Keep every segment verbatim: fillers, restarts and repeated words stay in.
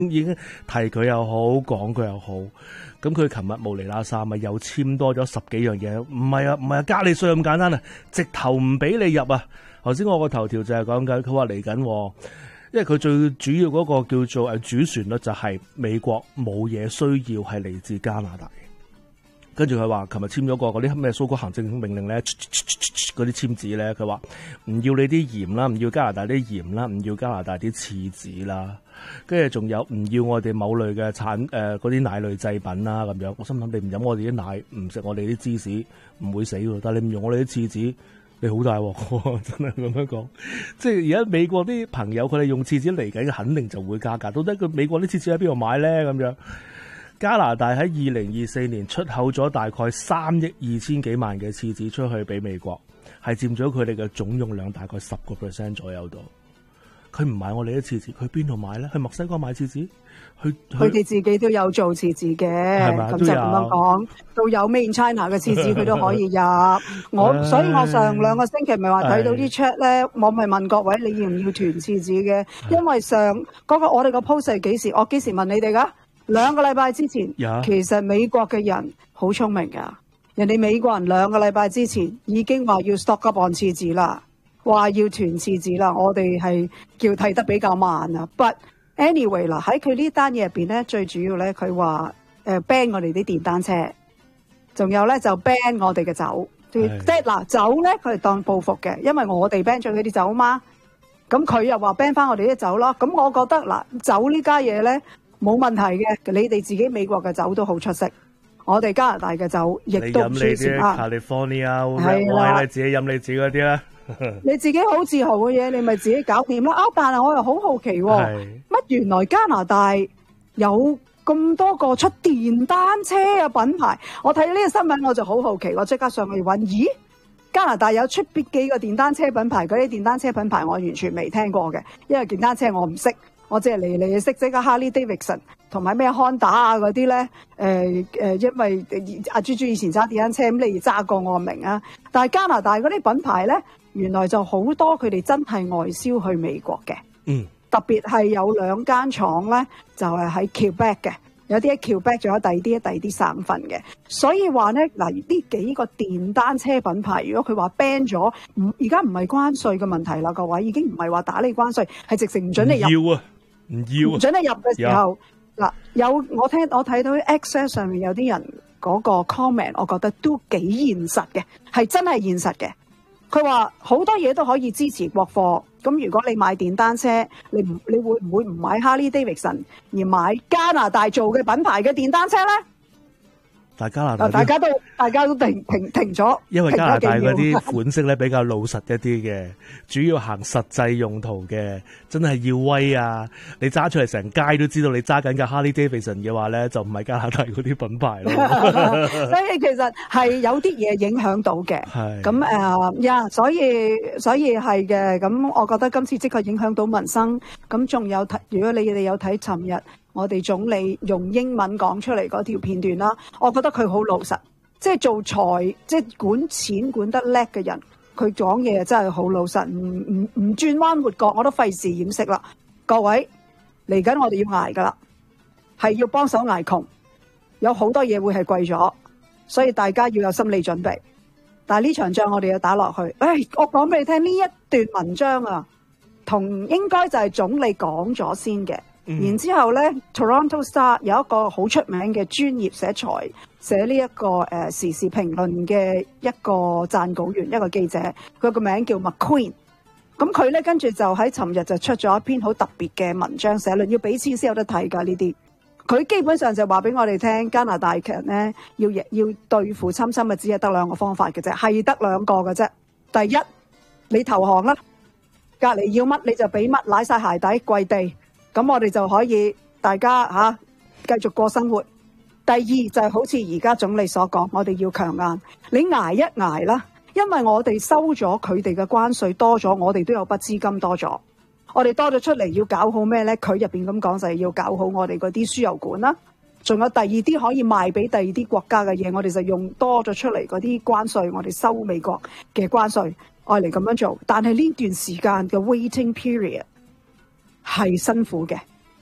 已經提佢又好，講佢又好。咁佢琴日無厘啦沙咪又簽多咗十幾樣嘢，唔係啊，唔係啊，加你稅咁簡單啊，直頭唔俾你入啊！頭先我個頭條就係講緊，佢話嚟緊，因為佢最主要嗰個叫做誒主旋律就係美國冇嘢需要係嚟自加拿大嘅。跟住佢話，琴日簽咗個嗰啲咩蘇國行政命令咧，嗰啲簽字咧，佢話唔要你啲鹽啦，唔要加拿大啲鹽啦，唔要加拿大啲廁紙啦，跟住仲有唔要我哋某類嘅產誒嗰啲奶類製品啦咁樣。我心諗你唔飲我哋啲奶，唔食我哋啲芝士，唔會死喎。但係你唔用我哋啲廁紙，你好大鑊，真係咁樣講。即係而家美國啲朋友佢哋用廁紙嚟緊，肯定就會加價。到底佢美國啲廁紙喺邊度買咧？咁樣。加拿大喺二零二四年出口咗大概三億二千幾萬嘅廁紙出去俾美國，係佔咗佢哋嘅總用量大概十個 percent 左右度。佢唔買我哋啲廁紙，去邊度買咧？去墨西哥買廁紙？去佢哋自己都有做廁紙嘅，咁就咁樣講，到有 Made in China 嘅廁紙佢都可以入。我所以我上兩個星期咪話睇到啲 chat 咧，我咪問各位你要唔要囤廁紙嘅？因為上嗰、嗰個我哋個 post 係幾時？我幾時問你哋噶？兩個禮拜之前，其實美國嘅人好聰明噶，人哋美國人兩個禮拜之前已經話要 stock up on 廁紙啦，話要囤廁紙啦，我哋係叫睇得比較慢啊。But anyway 啦，喺佢呢單嘢入邊咧，最主要咧佢話誒 ban 我哋啲電單車，仲有咧就 ban 我哋嘅酒，即係嗱酒咧佢係當報復嘅，因為我哋 ban 咗佢啲酒嘛，咁佢又話 ban 翻我哋啲酒咯。咁我覺得嗱酒呢家嘢咧。冇問題嘅，你哋自己美國嘅酒都好出色，我哋加拿大嘅酒亦都唔輸蝕啊。 California 係啦，你自己飲你自己嗰啲啦。 你自己好自豪嘅嘢，你咪自己搞掂啦。啊，但係我又好好奇喎、哦，乜原來加拿大有咁多個出電單車嘅品牌？我睇呢個新聞我就好好奇，我即刻上去揾，咦？加拿大有出邊幾個電單車品牌？嗰啲電單車品牌我完全未聽過嘅，因為電單車我唔識。我即係嚟嚟識識啊 Harley Davidson 同埋咩 Honda 啊嗰啲咧，誒、呃、誒、呃，因為阿豬豬以前揸電單車，咁你揸過我明啊。但係加拿大嗰啲品牌咧，原來就好多佢哋真係外銷去美國嘅，嗯，特別係有兩間廠咧，就係、是、喺 Quebec 嘅，有啲喺 Quebec， 仲有第二啲喺第二啲省份嘅。所以話咧，嗱呢幾個電單車品牌，如果佢話 ban 咗，唔而家唔係關稅嘅問題啦，各位已經唔係話打你關稅，係直情唔准你入。 要啊！唔要唔准你入嘅時候，嗱有我聽我睇到 X 上面有啲人嗰個 comment， 我覺得都幾現實嘅，係真係現實嘅。佢話好多嘢都可以支持國貨，咁如果你買電單車，你唔你會唔會唔買 Harley Davidson 而買加拿大做嘅品牌嘅電單車咧？ 但加拿大大家都大家都停停停咗， 因為加拿大嗰啲款式咧比較老實一啲嘅，主要行實際用途嘅，真係要威啊！你揸出嚟成街都知道你揸緊架 Harley Davidson 嘅話咧，就唔係加拿大嗰啲品牌咯。 所以其實係有啲嘢影響到嘅。係咁誒呀，所以所以係嘅。咁我覺得今次即刻影響到民生。咁仲有睇，如果你哋有睇尋日我哋總理用英文講出嚟嗰條片段啦，我覺得佢好老實，即係做財，即係管錢管得叻嘅人，佢講嘢真係好老實，唔唔唔轉彎抹角，我都費事掩飾啦。各位嚟緊我哋要捱噶啦，係要幫手捱窮，有好多嘢會係貴咗，所以大家要有心理準備。但係呢場仗我哋要打落去。唉，我講俾你聽呢一段文章啊，同應該就係總理講咗先嘅。嗯、然之後咧 Toronto Star 有一個好出名嘅專業寫財寫呢、這、一個誒、呃、時事評論嘅一個撰稿員，一個記者，佢個名叫 McQueen。咁佢咧跟住就喺尋日就出咗一篇好特別嘅文章社論，要俾錢先有得睇㗎呢啲。佢基本上就話俾我哋聽，加拿大人咧要要對付侵侵嘅只係得兩個方法嘅啫，係得兩個嘅啫。第一，你投降啦，隔離要乜你就俾乜，攋晒鞋底跪地。咁我哋就可以大家吓、啊、繼續過生活。第二就係好似而家總理所講，我哋要強硬，你捱一捱啦，因為我哋收咗佢哋嘅關稅多咗，我哋都有筆資金多咗，我哋多咗出嚟要搞好咩呢？佢入邊咁講就係要搞好我哋嗰啲輸油管啦，仲有第二啲可以賣俾第二啲國家嘅嘢，我哋就用多咗出嚟嗰啲關稅，我哋收美國嘅關稅，愛嚟咁樣做。但係呢段時間嘅 waiting period 係辛苦嘅，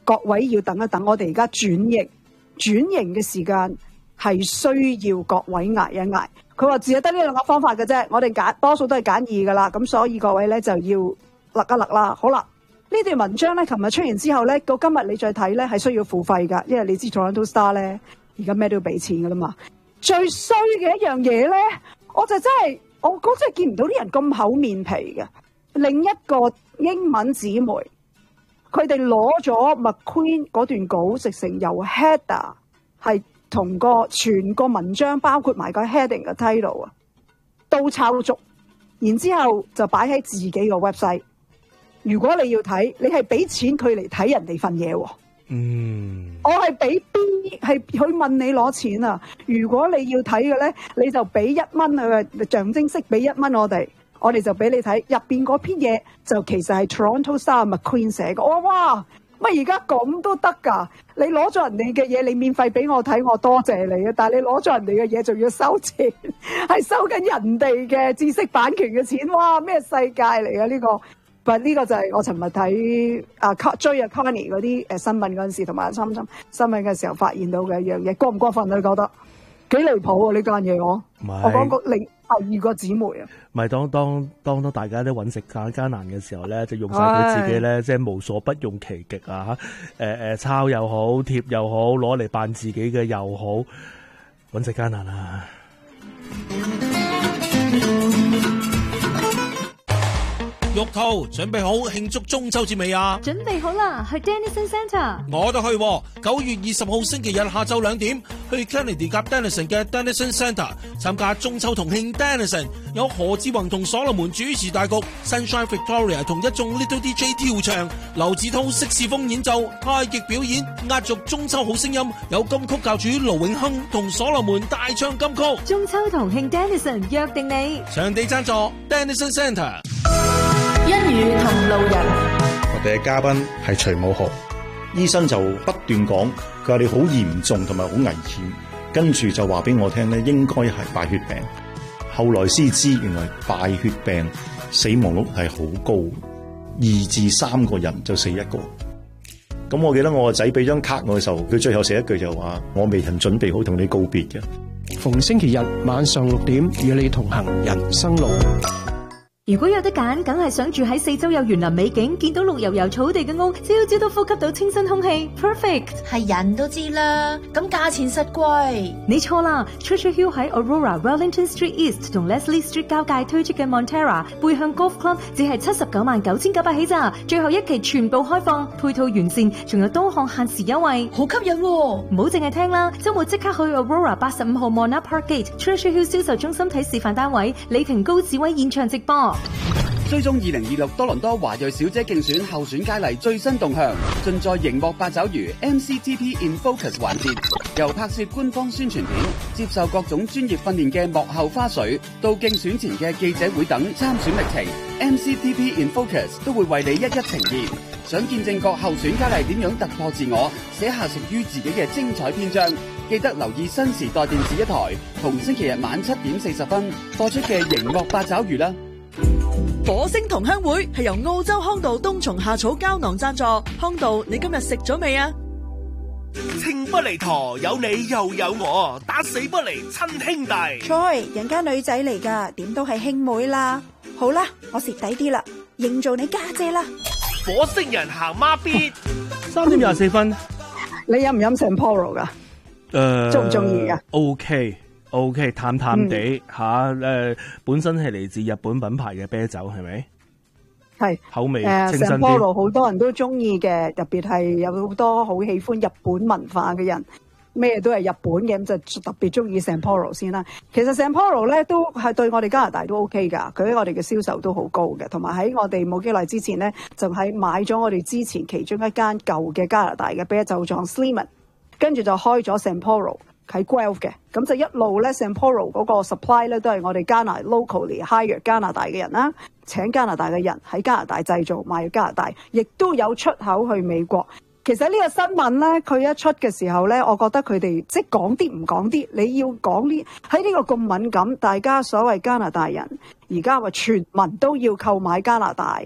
各位要等一等，我哋而家轉型，轉型嘅時間係需要各位捱一捱。佢話只係得呢兩個方法嘅啫，我哋揀多數都係揀二㗎啦，咁所以各位咧就要勒一勒啦。好啦，呢段文章咧，琴日出完之後咧，到今日你再睇咧係需要付費㗎，因為你知 Toronto Star 咧而家咩都要俾錢㗎啦嘛。最衰嘅一樣嘢咧，我就真係我嗰真係見唔到啲人咁厚面皮嘅。另一個英文姊妹。佢哋攞咗 McQueen 嗰段稿，直成由 header 係同個全個文章，包括埋個 heading 嘅 title 啊，都抄足，然之後就擺喺自己個 website。如果你要睇，你係俾錢佢嚟睇人哋份嘢喎。嗯，我係俾邊係去問你攞錢啊？如果你要睇嘅咧，你就俾一蚊佢，象徵式俾一蚊我哋。我哋就俾你睇入邊嗰篇嘢，就其實係 Toronto Star McQueen 寫嘅。我話哇，乜而家咁都得㗎？你攞咗人哋嘅嘢，你免費俾我睇，我多謝你啊！但係你攞咗人哋嘅嘢，仲要收錢，係收緊人哋嘅知識版權嘅錢。哇！咩世界嚟㗎呢個？但呢個就係我尋日睇啊追啊 Connie 嗰啲誒新聞嗰陣時，同埋深深新聞嘅時候發現到嘅一樣嘢，過唔過分你覺得幾離譜啊？呢間嘢我我講個另。第二個姊妹啊， 咪當當當當大家都揾食艱艱難嘅時候咧，就用晒佢自己咧，即係無所不用其極啊！誒誒，抄又好，貼又好，攞嚟扮自己嘅又好，揾食艱難啊！ 玉兔準備好慶祝中秋節未啊？ 準備好啦，去 Dennison Centre。 我都去，九月二十號星期日下晝兩點，去 Kennedy 夾 Dennison 嘅 Dennison Centre 參加中秋同慶 Dennison， 有何志宏同所羅門主持大局 ，Sunshine Victoria 同一眾 Little D J 跳唱，劉子韜色士風演奏，太極表演，壓軸中秋好聲音，有金曲教主盧永亨同所羅門大唱金曲。 中秋同慶 Dennison 約定你， 場地贊助 Dennison Centre。 一語同路人， 我哋嘅嘉賓係徐武豪醫生，就不斷講佢話你好嚴重同埋好危險，跟住就話俾我聽咧，應該係敗血病。後來先知原來敗血病死亡率係好高，二至三個人就死一個。咁我記得我個仔俾張卡我嘅時候，佢最後寫一句就話：我未曾準備好同你告別嘅。 逢星期日晚上六點，與你同行人生路。 如果有得揀，梗係想住喺四周有園林美景，見到綠油油草地嘅屋，朝朝都呼吸到清新空氣 ，perfect。 係人都知啦，咁價錢實貴。 你錯啦 ，Treasure Hill 喺 Aurora、Wellington Street East 同 Leslie Street 交界推出嘅 Montera 背向 Golf Club 只係七十九萬九千九百起咋，最後一期全部開放，配套完善，仲有多項限時優惠， 好吸引喎！ 唔好淨係聽啦，周末即刻去 Aurora 八十五號 Monarch Park Gate Treasure Hill 銷售中心睇示範單位，李婷高志威現場直播。 追蹤二零二六多倫多華裔小姐競選候選佳麗最新動向，盡在熒幕八爪魚 M C T P in Focus 環節，由拍攝官方宣傳片、接受各種專業訓練嘅幕後花絮，到競選前嘅記者會等參選歷程 ，M C T P in Focus 都會為你一一呈現。想見證各候選佳麗點樣突破自我，寫下屬於自己嘅精彩篇章，記得留意新時代電視一台，同星期日晚七點四十分播出嘅熒幕八爪魚啦。 火星同鄉會係由澳洲康道冬蟲夏草膠囊贊助，康道你今日食咗未啊？ 情不離陀，有你又有我，打死不離親兄弟。 Troy，人家女仔嚟噶，點都係兄妹啦。好啦，我蝕底啲啦，認做你家姐啦。 火星人行孖咇， 三點廿四分。 你飲唔飲 Sapporo 噶？誒，中唔中意噶 ？OK。O、okay, K， 淡淡地吓，誒、嗯啊，本身係嚟自日本品牌嘅啤酒，係咪？係口味清新啲。 Sapporo好多人都中意嘅，特別係有好多好喜歡日本文化嘅人，咩都係日本嘅，咁就特別中意 Sapporo 先啦。其實 Sapporo 咧都係對我哋加拿大都 O K 噶，佢喺我哋嘅銷售都好高嘅，同埋喺我哋冇幾耐之前咧，就喺買咗我哋之前其中一間舊嘅加拿大嘅啤酒廠 Sleeman， 跟住就開咗 Sapporo。喺 Guelph 嘅，咁就一路咧 Sapporo 嗰個 supply 咧都係我哋加拿 locally hire 加拿大嘅人啦，請加拿大嘅人喺加拿大製造賣去加拿大，亦都有出口去美國。其實呢個新聞咧，佢一出嘅時候咧，我覺得佢哋即係講啲唔講啲，你要講呢喺呢個咁敏感，大家所謂加拿大人而家話全民都要購買加拿大。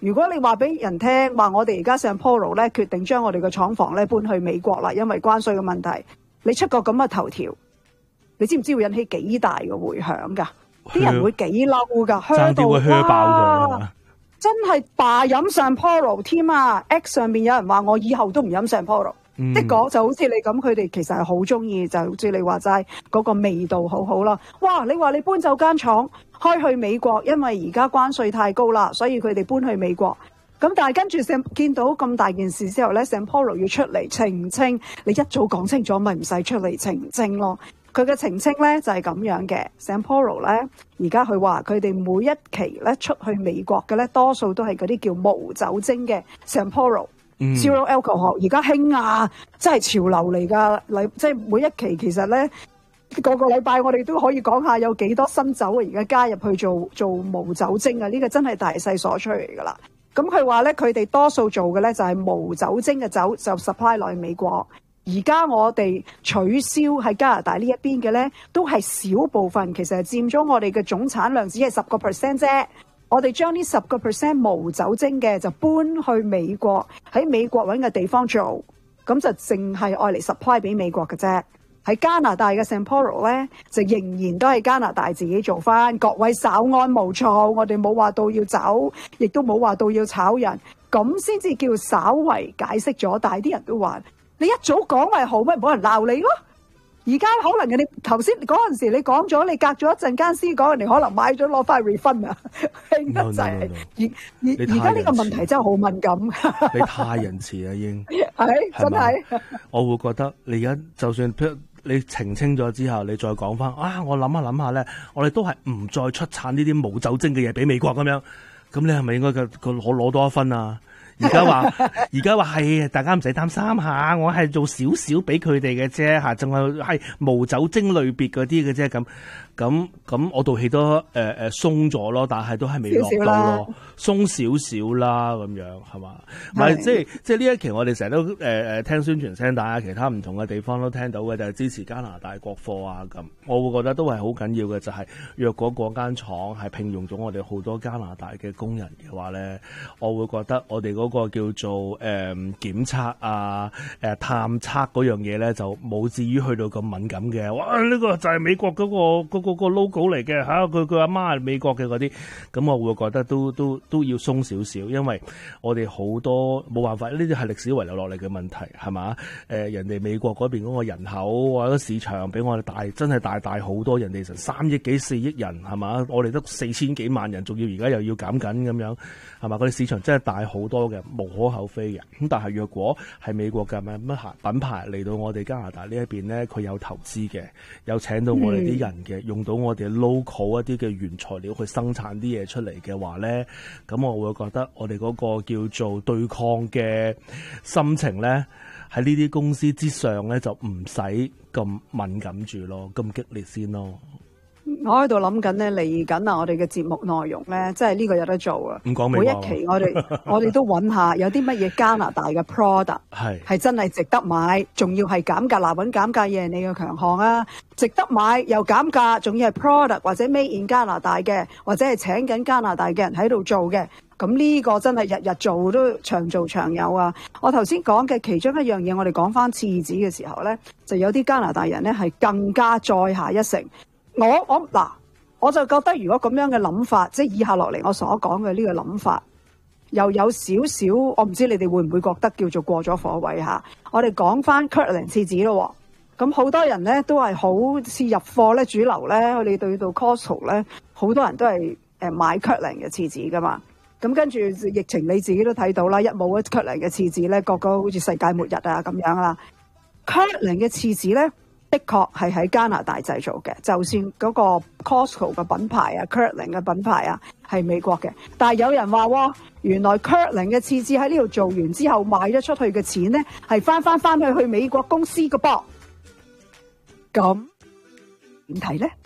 如果你話俾人聽話，我哋而家 Sampolo 咧決定將我哋嘅廠房咧搬去美國啦，因為關稅嘅問題，你出個咁嘅頭條，你知唔知會引起幾大嘅迴響㗎？啲人會幾嬲㗎， 爭啲會噓爆咗。 真係罷飲 Sampolo 添啊 ！X 上面有人話我以後都唔飲 Sampolo。 嗯、 的確就好似你咁，佢哋其實係好中意，就好似你話齋嗰個味道好好啦。哇！你話你搬走間廠開去美國，因為而家關稅太高啦，所以佢哋搬去美國。咁但係跟住見到咁大件事之後咧 ，Sampolo 要出嚟澄清，你一早講清楚咪唔使出嚟澄清咯。佢嘅澄清咧就係、是、咁樣嘅 ，Sampolo 咧而家佢話佢哋每一期咧出去美國嘅咧，多數都係嗰啲叫無酒精嘅 Sampolo。 嗯、 Zero alcohol 而家興啊，真係潮流嚟㗎。禮即係每一期其實咧個個禮拜我哋都可以講下有幾多新酒啊，而家加入去做做無酒精啊，呢、這個真係大勢所趨嚟㗎啦。咁佢話咧佢哋多數做嘅咧就係、是、無酒精嘅酒就 supply 落去美國。而家我哋取消喺加拿大呢一邊嘅咧，都係少部分，其實係佔咗我哋嘅總產量只係十個 percent 啫。我哋將呢十個 percent 無酒精嘅就搬去美國，喺美國揾個地方做，咁就淨係愛嚟 supply 俾美國嘅啫。喺加拿大嘅 Sampolo 咧，就仍然都係加拿大自己做翻。各位稍安毋躁，我哋冇話到要走，亦都冇話到要炒人，咁先至叫稍為解釋咗。但係啲人都話，你一早講咪好，咪冇人鬧你咯。而家可能人哋頭先嗰陣時你講咗，你隔咗一陣間先講，人哋可能買咗攞翻 refund 啊，興得滯。而而而家呢個問題真係好敏感。 你太仁慈啦，已經係真係。 我會覺得你而家就算你澄清咗之後，你再講翻啊，我諗下諗下咧，我哋都係唔再出產呢啲冇酒精嘅嘢俾美國咁樣。咁你係咪應該個個攞攞多一分啊？而家話，而家話係大家唔使擔心下，我係做少少俾佢哋嘅啫嚇，仲係係無酒精類別嗰啲嘅啫咁。咁咁我道氣都誒誒鬆咗咯，但係都係未落到咯，鬆少少啦咁樣係嘛？唔係即係即係呢一期我哋成日都誒誒、呃、聽宣傳聲帶啊，其他唔同嘅地方都聽到嘅就係、是、支持加拿大國貨啊咁，我會覺得都係好緊要嘅，就係、是、若果嗰間廠係聘用咗我哋好多加拿大嘅工人嘅話咧，我會覺得我哋嗰個叫做誒、呃、檢測啊誒、呃、探測嗰樣嘢咧就冇至於去到咁敏感嘅。哇！呢、這個就係美國嗰、那個嗰、那個那個 logo 嚟嘅嚇，佢佢阿媽係美國嘅嗰啲，咁我會覺得都都都要鬆少少，因為我哋好多冇辦法，呢啲係歷史遺留落嚟嘅問題係嘛？誒、呃、人哋美國嗰邊嗰個人口或者市場比我哋大，真係大大好多，人哋成三億幾四億人係嘛？我哋得四千幾萬人，仲要而家又要減緊咁樣係嘛？嗰啲市場真係大好多嘅，無可厚非嘅。咁但係若果係美國嘅乜乜品牌嚟到我哋加拿大呢一邊咧，佢有投資嘅，有請到我哋啲人嘅，用到我哋 local 一啲嘅原材料去生產啲嘢出嚟嘅話咧，咁我會覺得我哋嗰個叫做對抗嘅心情咧，喺呢啲公司之上咧就唔使咁敏感住咯，咁激烈先咯。 我喺度諗緊咧，嚟緊啊！我哋嘅節目內容咧，即係呢個有得做啊！ 唔講每一期我哋我哋都揾下有啲乜嘢加拿大嘅 product 係係真係值得買，仲要係減價。嗱，揾減價嘢係你嘅強項啊！值得買又減價，仲要係 product 或者 made in 加拿大嘅，或者係請緊加拿大嘅人喺度做嘅。咁呢個真係日日做都長做長有啊！我頭先講嘅其中一樣嘢，我哋講翻廁紙嘅時候咧，就有啲加拿大人咧係更加再下一城。我我嗱，我就覺得如果咁樣嘅諗法，即係以下落嚟我所講嘅呢個諗法，又有少少，我唔知你哋會唔會覺得叫做過咗火位嚇？我哋講翻 Kirkland 廁紙咯，咁好多人咧都係好似入貨咧主流咧，我哋對到 Costco 咧，好多人都係誒買 Kirkland 嘅廁紙噶嘛。咁跟住疫情你自己都睇到啦，一冇 Kirkland 嘅廁紙咧，個個好似世界末日啊咁樣啦。Kirkland 嘅廁紙咧，的確係喺加拿大製造嘅，就算嗰個 Costco 嘅品牌啊 Kirkland 嘅品牌啊係美國嘅，但係有人話喎，原來 Kirkland 嘅廁紙喺呢度做完之後賣咗出去嘅錢咧，係翻翻翻去去美國公司嘅噃，咁點睇咧？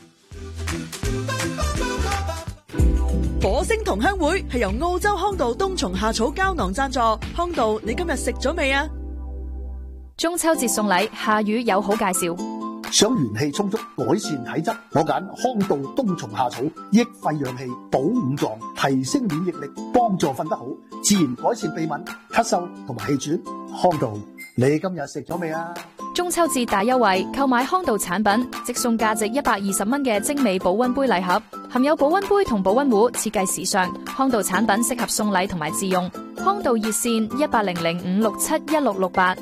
火星同鄉會係由澳洲康道冬蟲夏草膠囊贊助，康道你今日食咗未啊？ 中秋節送禮，夏雨有好介紹。 想元氣充足，改善體質，我揀康道冬蟲夏草，益肺養氣，補五臟，提升免疫力，幫助瞓得好，自然改善鼻敏、咳嗽同埋氣喘。康道，你今日食咗未啊？ 中秋節大優惠，購買康道產品，即送價值一百二十蚊嘅精美保溫杯禮盒，含有保溫杯同保溫壺，設計時尚。康道產品適合送禮同埋自用。康道熱線一八零零五六七一六六八。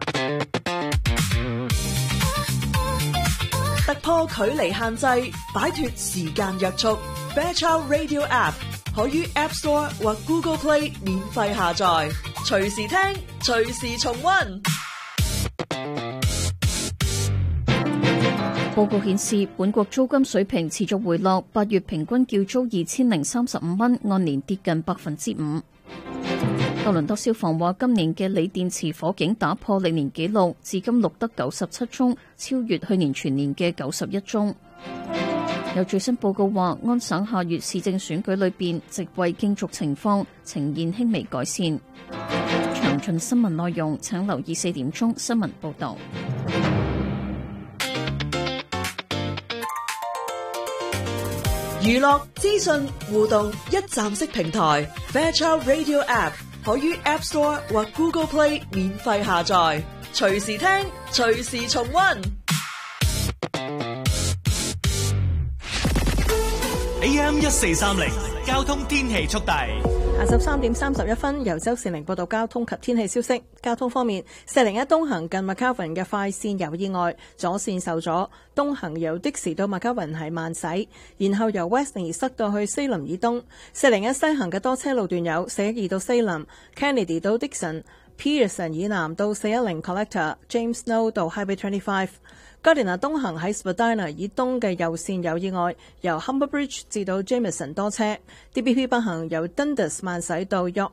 突破距離限制，擺脫時間約束。Fairchild Radio App 可於 App Store 或 Google Play 免費下載，隨時聽，隨時重溫。 報告顯示，本國租金水平持續回落，八月平均叫租二千零三十五蚊，按年跌近百分之五。多倫多消防話，今年嘅鋰電池火警打破歷年紀錄，至今錄得九十七宗，超越去年全年嘅九十一宗。有最新報告話，安省下月市政選舉裏邊席位競逐情況呈現輕微改善。詳盡新聞內容請留意四點鐘新聞報導。 娛樂資訊互動一站式平台 Fairchild Radio App 可於 App Store 或 Google Play 免費下載，隨時聽，隨時重溫。 A M 一四三零交通天氣速遞。 下晝三點三十一分，由周善玲報道交通及天氣消息。交通方面，四零一東行近 McCarran 嘅快線有意外，左線受阻，東行由的士到 McCarran 係慢駛，然後由 Western 塞到去西林以東。四零一西行嘅多車路段有四一二到西林 Kennedy 到 Dixon、Pearson 以南到四一零 Collector、James Snow 到 Highway twenty-five。加連拿東行喺 Spadina 以東嘅右線有意外，由 Humber Bridge 至到 Jameson 多車。D B P 北行由 Dundas 慢駛到 York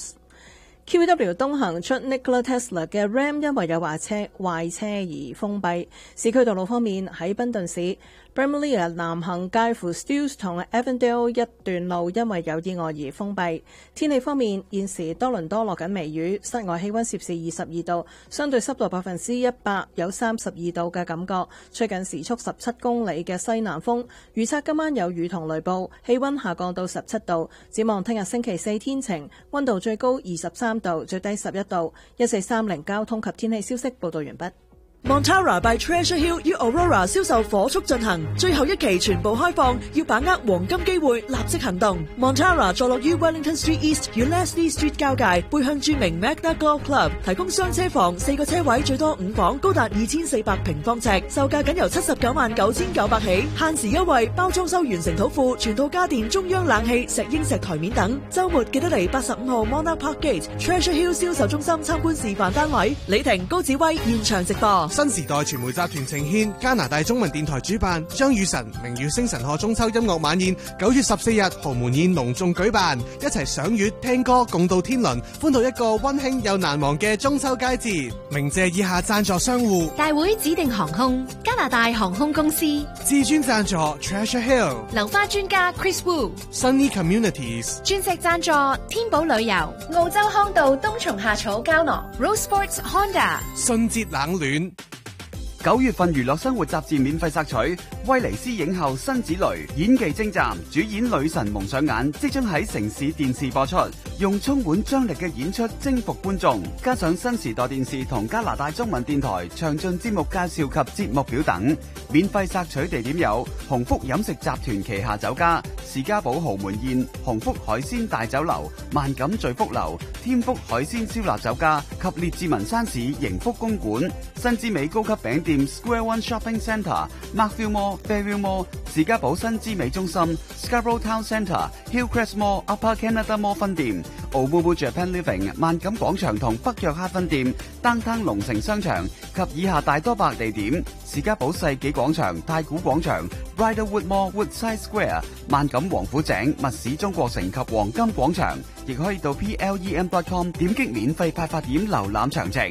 Mills。Q W 東行出 Nikola Tesla 嘅 Ram 因為有壞車壞車而封閉。市區道路方面，喺賓頓市 Bramalea 南行介乎 Steeles 同 Avondale 一段路因為有意外而封閉。天氣方面，現時多倫多落緊微雨，室外氣溫攝氏二十二度，相對濕度百分之一百，有三十二度嘅感覺，吹緊時速十七公里嘅西南風。預測今晚有雨同雷暴，氣溫下降到十七度。展望聽日星期四天晴，溫度最高二十三度，最低十一度。一四三零交通及天氣消息報道完畢。 Montara by Treasure Hill 於 Aurora 銷售火速進行，最後一期全部開放，要把握黃金機會，立即行動。Montara 坐落於 Wellington Street East 與 Leslie Street 交界，背向著名 Magna Golf Club， 提供雙車房，四個車位，最多五房，高達二千四百平方尺，售價僅由七十九萬九千九百起，限時優惠，包裝修完成土庫，全套家電、中央冷氣、石英石台面等。週末記得嚟八十五號 Monarch Park Gate Treasure Hill 銷售中心參觀示範單位。李婷、高子威現場直播。 新時代傳媒集團呈獻加拿大中文電台主辦張雨晨明月星辰賀中秋音樂晚宴，九月十四日豪門宴隆重舉辦，一齊賞月聽歌共度天倫，歡度一個溫馨又難忘嘅中秋佳節。鳴謝以下贊助商戶： 大會指定航空、加拿大航空公司、 至尊贊助 Treasure Hill、 流花專家 Chris Wu、Sunny Communities、 鑽石贊助天寶旅遊、澳洲康道冬蟲夏草膠囊、Rose Sports Honda、 信節冷暖。 九月份娛樂生活雜誌免費索取，威尼斯影后辛芷蕾演技精湛，主演女神蒙上眼，即將喺城市電視播出，用充滿張力嘅演出征服觀眾，加上新時代電視同加拿大中文電台詳盡節目介紹及節目表等。免費索取地點有鴻福飲食集團旗下酒家、士嘉堡豪門宴、鴻福海鮮大酒樓、萬錦聚福樓、天福海鮮燒臘酒家及列治文山市盈福公館、新之美高級餅店 Square One Shopping Centre、Markville Mall、Fairview Mall、士嘉堡新之美中心、Scarborough Town Centre、Hillcrest Mall、Upper Canada Mall 分店、Obubu Japan Living 萬錦廣場同北約克分店、Downtown 龍城商場及以下大多百地點，士嘉堡世紀廣場、太古廣場、Riderwood Mall Woodside Square、萬錦王府井、密市中國城及黃金廣場，亦可以到 P L E M dot com 點擊免費派發點瀏覽詳情。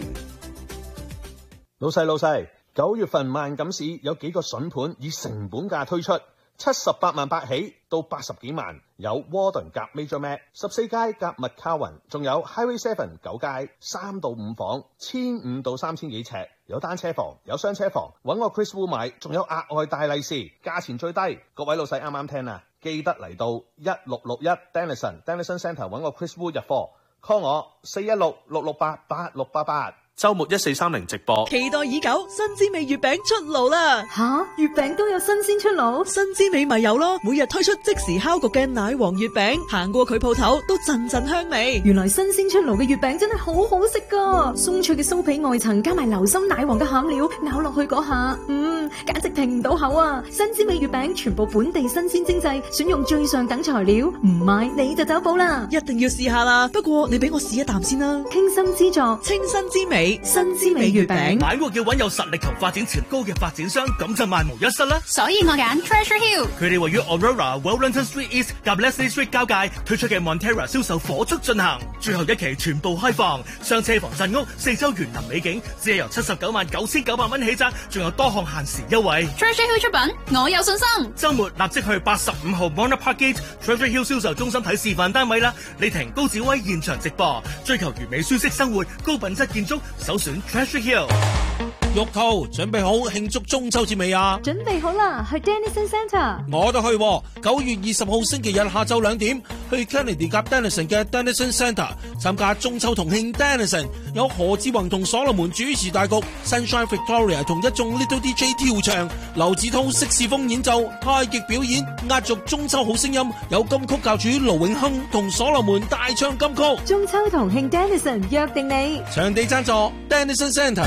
老細老細，九月份萬錦市有幾個筍盤以成本價推出， 七十八萬八起到八十幾萬，有 Warden 夾 Major Mac， 十四街夾 McCowan， 仲有 Highway Seven 九街三到五房，千五到三千幾尺，有單車房，有雙車房，揾我 Chris Wu 買，仲有額外大利是，價錢最低。各位老細啱啱聽啊，記得嚟到一六六一 Dennison Dennison Centre 揾我 Chris Wu 入貨 ，call 我四一六六六八八六八八。周末一四三零直播， 期待已久，新滋味月餅出爐啦！ 吓，月餅都有新鮮出爐， 新滋味咪有咯！每日推出即時烤焗嘅奶黃月餅，行過佢鋪頭都陣陣香味。 原來新鮮出爐嘅月餅真係好好食噶，鬆脆嘅酥皮外層加埋流心奶黃嘅餡料，咬落去嗰下，嗯，簡直停唔到口啊！新滋味月餅全部本地新鮮精製，選用最上等材料，唔買你就走寶啦！ 一定要試下啦！不過你俾我試一啖先啦。 傾心之作， 清新之美。 新滋味月餅， 買屋要揾有實力同發展潛高嘅發展商，咁就萬無一失啦。 所以我揀 Treasure Hill， 佢哋位於 Aurora Wellington Street East 夾 Leslie Street 交界推出嘅 Montera 銷售火速進行，最後一期全部開放，上車房鎮屋，四周園林美景，只係由七十九萬九千九百蚊起價，仲有多項限時優惠。 Treasure Hill 出品，我有信心。 週末立即去八十五號 Mona Park Gate Treasure Hill 銷售中心睇示範單位啦！李婷、高子威現場直播，追求完美舒適生活，高品質建築，首選 Treasure Hill。 玉兔準備好慶祝中秋節未啊？ 準備好啦，去 Dennison Centre。 我都去喎，九月二十號星期日下晝兩點去 Kennedy 夾 Dennison 嘅 Dennison Centre 參加中秋同慶 Dennison， 有何志宏同所羅門主持大局 ，Sunshine Victoria 同一眾 Little D J 跳唱，劉子韜色士風演奏，太極表演，壓軸中秋好聲音，有金曲教主盧永亨同所羅門大唱金曲。 中秋同慶 Dennison 約定你， 場地贊助 Dennison Centre。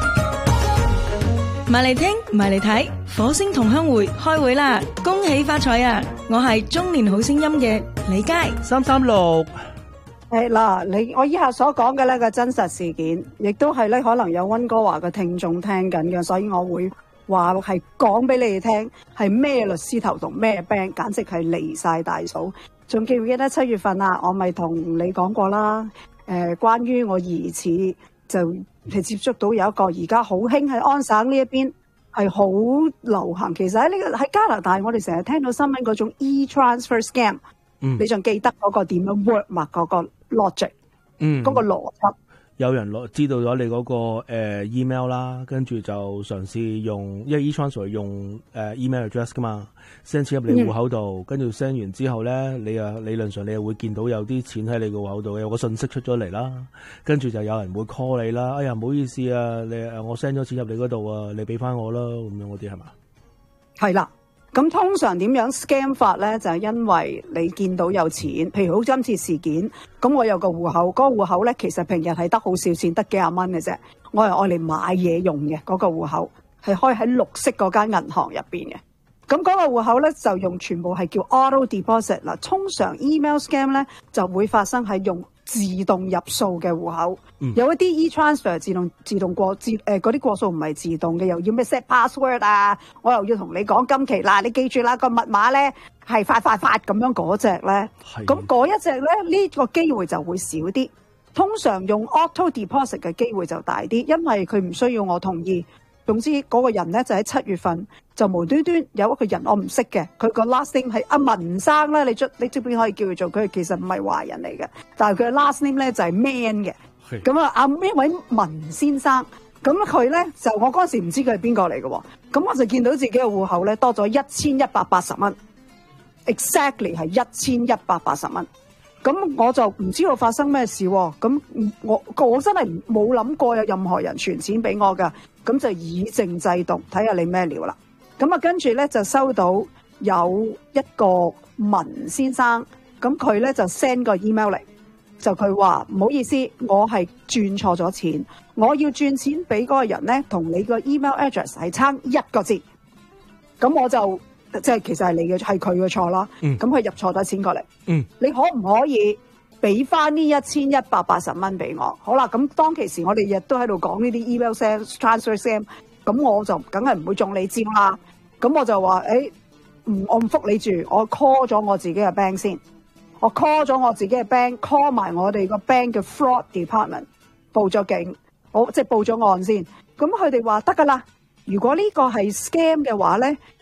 埋嚟聽，埋嚟睇，火星同鄉會開會啦！恭喜發財啊！我係中年好聲音嘅李佳， 三三六。 誒嗱，你我以下所講嘅呢個真實事件，亦都係咧可能有溫哥華嘅聽眾聽緊嘅，所以我會話係講俾你哋聽，係咩律師頭同咩 band， 簡直係離晒大數。仲記唔記得七月份啊？我咪同你講過啦。誒、呃，關於我疑似就係接觸到有一個而家好興喺安省呢一邊係好流行。其實喺呢個喺加拿大，我哋成日聽到新聞嗰種 e-transfer scam，嗯，你仲記得嗰個點樣 work 嘛？嗰個 logic， 嗯，嗰個邏輯。 有人攞知道咗你嗰、嗰個、呃、email 啦，跟住就嘗試用，因為 e-transfer 用、呃、email address 噶嘛 ，send 錢入你戶口度，跟住 send 完之後咧，你啊理論上你又會見到有啲錢喺你個戶口度，有個信息出咗嚟啦，跟住就有人會 call 你啦，哎呀唔好意思啊，你我 send 咗錢入你嗰度啊，你俾翻我啦，咁樣嗰啲係嘛？ 係啦。咁通常點樣 scam 法咧？就係、是、因為你見到有錢，譬如好今次事件，咁我有個戶口，嗰、那個戶口咧其實平日係得好少錢，得幾廿蚊嘅啫。我係愛嚟買嘢用嘅，嗰、那個戶口係開喺綠色嗰間銀行入邊嘅。咁嗰個戶口咧就用全部係叫 auto deposit 啦。通常 email scam 咧就會發生係用自動入數嘅戶口，嗯、有一啲 e-transfer 自動自動過自誒嗰啲過數唔係自動嘅，又要咩 set password 啊，我又要同你講今期嗱，你記住啦，個密碼咧係發發發咁樣嗰隻咧，咁嗰一隻咧呢、這個機會就會少啲。通常用 auto deposit 嘅機會就大啲，因為佢唔需要我同意。總之嗰個人咧就喺七月份就無端端有一個人我唔識嘅，佢個 last name 係阿文生啦，你出你即邊可以叫佢做，佢其實唔係華人嚟嘅，但係佢嘅 last name 咧就係 man 嘅。咁啊阿呢位文先生，咁佢咧就我嗰時唔知佢係邊個嚟嘅，咁我就見到自己嘅戶口咧多咗一千一百八十蚊 ，exactly 係一千一百八十蚊。咁我就唔知道發生咩事喎，咁我我真係冇諗過有任何人傳錢俾我㗎，咁就以靜制動，睇下你咩料啦。咁啊跟住咧就收到有一個文先生，咁佢咧就 send 個 email 嚟，就佢話唔好意思，我係轉錯咗錢，我要轉錢俾嗰個人咧，同你個 email address 係差一個字，咁我就。即係其實係你嘅，係佢嘅錯啦。咁佢入錯咗錢過嚟，嗯、你可唔可以俾翻呢一千一百八十蚊俾我？好啦，咁當其時我哋日都喺度講呢啲 email scam、transfer scam，咁我就梗係唔會中你招啦。咁我就話誒，唔我唔覆你住，我 call 咗我自己嘅 bank 先，我 call 咗我自己嘅 bank，call 埋我哋個 bank 嘅 fraud department， 報咗警，我即係報咗案先。咁佢哋話得噶啦，如果呢個係 scam 嘅話咧。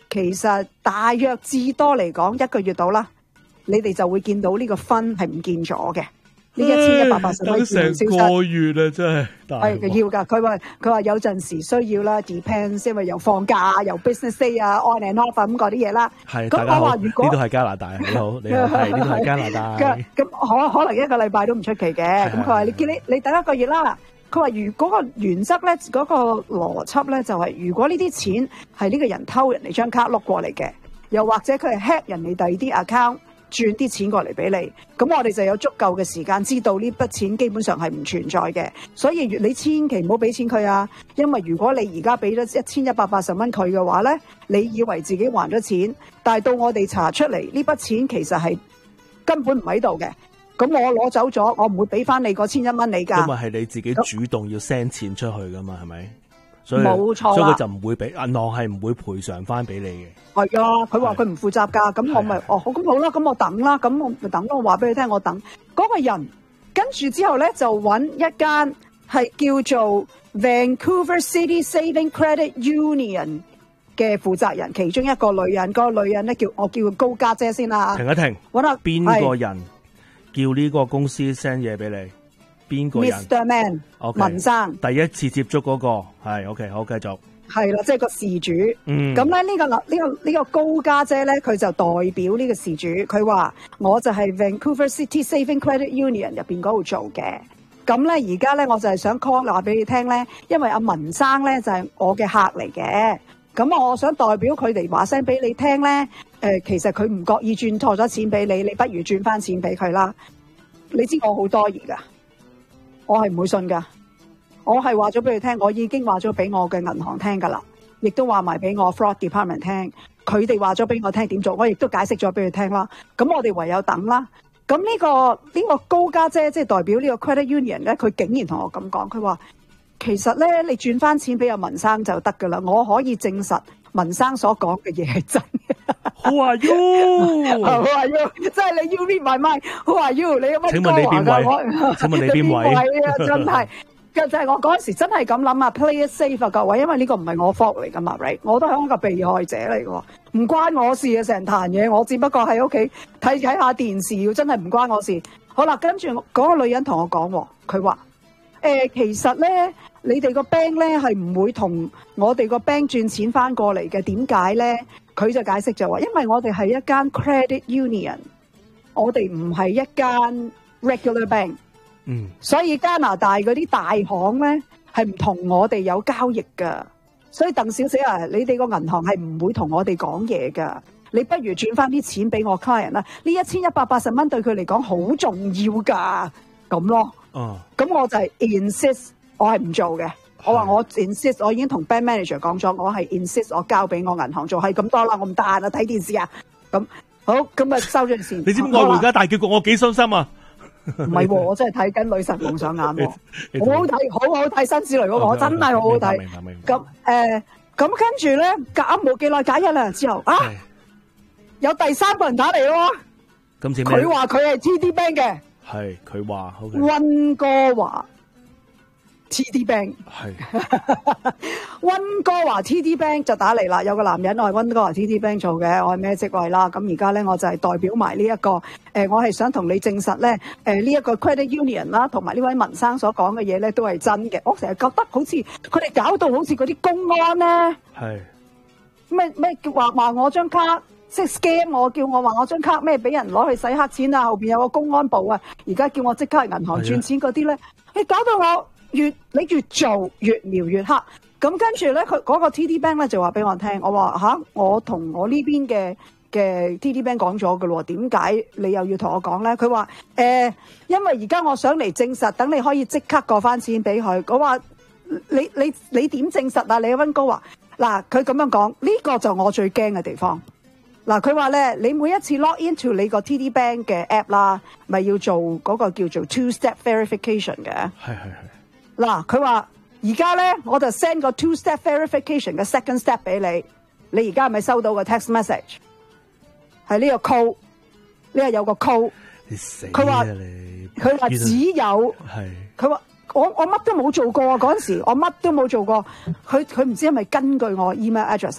其實大約至多嚟講一個月到啦，你哋就會見到呢個分係唔見咗嘅。呢一千一百八十蚊等成個月啊，真係係要㗎。佢話佢話有陣時需要啦 ，depends， 因為又放假又 business day 啊 ，on and off 咁嗰啲嘢啦。 係， 咁我話如果呢度係加拿大，你好，你好，係呢度係加拿大。 咁可可能一個禮拜都唔出奇嘅。咁佢話你見你你等一個月啦。佢話如果個原則咧，嗰、嗰個邏輯咧就係、係，如果呢啲錢係呢個人偷人哋張卡碌過嚟嘅，又或者佢係 hack 人哋第二啲 account。轉啲錢過嚟俾你，咁我哋就有足夠嘅時間知道呢筆錢基本上係唔存在嘅，所以你千祈唔好俾錢佢啊！因為如果你而家俾咗一千一百八十蚊佢嘅話呢，你以為自己還咗錢，但係到我哋查出嚟呢筆錢其實係根本唔喺度嘅，咁我攞走咗，我唔會俾翻你嗰千一蚊你㗎。 因為係你自己主動要 send 錢出去㗎嘛，係咪？所以冇錯， 所以佢就唔會俾銀行係唔會賠償翻俾你嘅。 係啊，佢話佢唔負責㗎，咁我咪哦好咁好啦，咁我等啦，咁我咪等咯，我話俾你聽，我等嗰、嗰個人跟住之後咧就揾一間係叫做 Vancouver City Saving Credit Union 嘅負責人，其中一個女人，嗰、嗰個女人咧叫我叫佢高家姐先啦。停一停， 揾下邊個人叫呢個公司 send 嘢俾你？邊個人 ？Mister Man， okay， 文生。 第一次接觸嗰、嗰個係 OK， 好繼續。 係啦，即係個事主。 嗯。 咁咧呢個呢、呢個呢、呢個高家姐咧，佢就代表呢個事主，佢話我就係 Vancouver City Saving Credit Union 入邊嗰度做嘅。咁咧而家咧我就係想 call 話俾你聽咧，因為阿文生咧就係、是、我嘅客嚟嘅。咁我想代表佢哋話聲俾你聽咧，誒、呃、其實佢唔覺意轉錯咗錢俾你，你不如轉翻錢俾佢啦。你知我好多疑噶。我係唔會信噶，我係話咗俾佢聽，我已經話咗俾我嘅銀行聽噶啦，亦都話埋俾我 fraud department 聽，佢哋話咗俾我聽點做，我亦都解釋咗俾佢聽啦。咁我哋唯有等啦。咁呢、呢個呢、呢個高家姐即係代表呢個 credit union 咧，佢竟然同我咁講，佢話其實咧你轉翻錢俾阿文生就得噶啦，我可以證實文生所講嘅嘢係真嘅。 Who are you？Who are you？即係你 you read my mind？Who are you？你有乜請問你邊位？ 我請問你邊位？ 係啊，真係，就係、是、我嗰陣時真係咁諗啊 ，play it safe 啊，各位，因為呢個唔係我 fault 嚟噶嘛 ，right？ 我都係一個被害者嚟嘅，唔關我事啊，成壇嘢，我只不過喺屋企睇睇下電視，真係唔關我事。好啦，跟住嗰個女人同我講，佢話誒，其實咧，你哋個 bank 咧係唔會同我哋個 bank 轉錢翻過嚟嘅，點解咧？佢就解釋就話，因為我哋係一間 credit union， 我哋唔係一間 regular bank，嗯，所以加拿大嗰啲大行咧係唔同我哋有交易噶，所以鄧小姐啊，你哋個銀行係唔會同我哋講嘢噶，你不如轉翻啲錢俾我 client 啦，呢一千一百八十蚊對佢嚟講好重要噶，咁咯，哦，咁我就係 insist， 我係唔做嘅。我話我 insist， 我已經同 bank manager 講咗，我係 insist， 我交俾我銀行做，係咁多啦，我唔得閒啊睇電視啊，咁好，咁啊收咗線。你知唔知愛回家大結局我幾傷心啊？ 唔係喎，我真係睇緊女神夢上眼喎，好好睇，好好睇新之類嗰個，我真係好好睇。咁誒，咁跟住咧，隔冇幾耐，隔一兩日之後啊，有第三個人打嚟咯。 今次佢話佢係 T D Bank 嘅， 係佢話溫哥華。T D Bank 係溫哥華 T D Bank 就打嚟啦，有個男人，我係溫哥華 T D Bank 做嘅，我係咩職位啦？咁而家咧我就係代表埋呢一個誒、呃，我係想同你證實咧誒呢一、呃這個 credit union 啦，同埋呢位文生所講嘅嘢咧都係真嘅。我成日覺得好似佢哋搞到好似嗰啲公安咧係咩咩叫話話我張卡即係 scam 我，叫我話我張卡咩俾人攞去洗黑錢啊，後邊有個公安部啊，而家叫我即刻去銀行轉錢嗰啲咧，你搞到我。越你越做越描越黑，咁跟住咧，佢嗰個 T D Bank 咧就話俾我聽，我話吓，我同我呢邊嘅嘅 T D Bank 講咗嘅咯，點解你又要同我講咧？佢話誒，因為而家我想嚟證實，等你可以即刻過翻錢俾佢。我話你你你點證實啊？你溫哥華嗱，佢咁樣講，呢個就我最驚嘅地方。嗱，佢話咧，你每一次 log into 你個 T D Bank 嘅 app 啦，咪要做嗰個叫做 two step verification 嘅。係係係。嗱，佢話而家咧，我就 send 個 two step verification 嘅 second step 俾你。你而家係咪收到個 text message？係呢個 code，呢個有個 code。你死啦！佢話佢話只有係。佢話我我乜都冇做過啊！嗰陣時我乜都冇做過。佢佢唔知係咪根據我 email address 啊？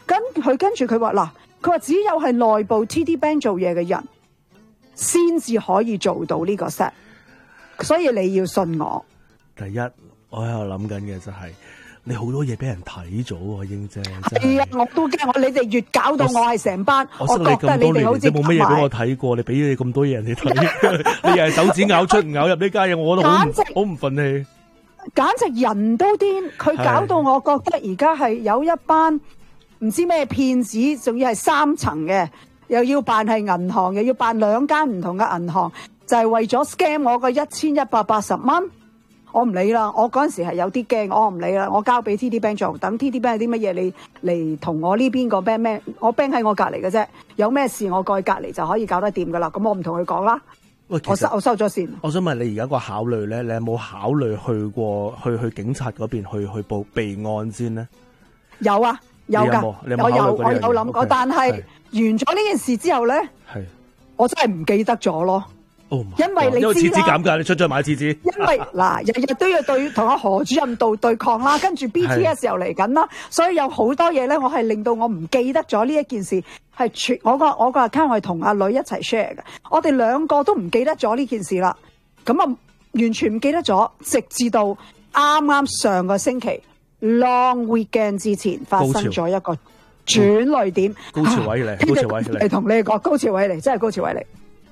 跟佢跟住佢話嗱，佢話只有係內部 T D Bank 做嘢嘅人先至可以做到呢個 set， 所以你要信我。 第一，我喺度諗緊嘅就係、是。你好多嘢俾人睇咗喎，英姐。 係啊，我都驚我你哋越搞到我係成班，我覺得你哋好似冇乜嘢俾我睇過，你俾你咁多嘢人哋睇，你又係手指咬出唔咬入呢家嘢，我覺得好唔好唔憤氣。 簡直人都癲，佢搞到我覺得而家係有一班唔知咩騙子，仲要係三層嘅，又要扮係銀行，又要扮兩間唔同嘅銀行，就係、是、為咗 scam 我個一千一百八十蚊。我唔理啦，我嗰陣時係有啲驚，我唔理啦，我交俾 T D Bank 做，等 T D Bank 有啲乜嘢你嚟同我呢邊個 bank 咩，我 bank 喺我隔離嘅啫，有咩事我過去隔離就可以搞得掂噶啦，咁我唔同佢講啦。喂，我收我收咗線。 我想問你而家個考慮咧，你有冇考慮去過去去警察嗰邊去去報備案先呢？ 有啊，有㗎， 有有我有我有諗過， okay, 但係完咗呢件事之後咧，我真係唔記得咗咯。 Oh、 因為你知啦， 因為廁紙減價，你出咗買廁紙。 因為嗱，日日都要對同阿何主任度對抗啦，跟住 B T S 又嚟緊啦，所以有好多嘢咧，我係令到我唔記得咗呢一件事，係全我個我個 account 係同阿女一齊 share 嘅，我哋兩個都唔記得咗呢件事啦，咁啊完全唔記得咗，直至到啱啱上個星期 Long Weekend 之前發生咗一個轉捩點， 高潮位嚟，高潮位嚟， 嚟同你講高潮位嚟，真係高潮位嚟。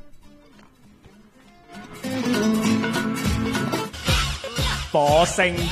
火星